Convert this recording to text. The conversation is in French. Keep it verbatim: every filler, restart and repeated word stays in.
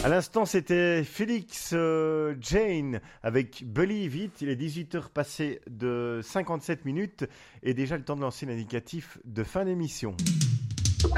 À l'instant, c'était Félix euh, Jane avec Believe It. Il est dix-huit heures passées de cinquante-sept minutes et déjà le temps de lancer l'indicatif de fin d'émission.